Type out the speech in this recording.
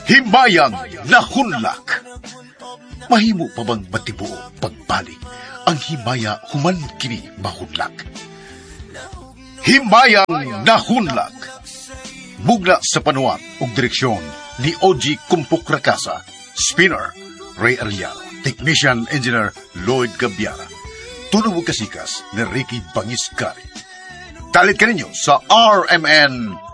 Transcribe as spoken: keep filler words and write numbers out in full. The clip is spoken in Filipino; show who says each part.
Speaker 1: Himayang nahunlak. Mahimo pa bang matibuo pagbalik ang himaya human kini mahunlak? Himayang nahunlak. Mugna sa panuat ug direksyon ni O G Kumpuk Rakasa, Spinner Ray Arellano, Technician Engineer Lloyd Gabiara, tunong kasikas ni Ricky Bangiscari. Talit ka ninyo sa R M N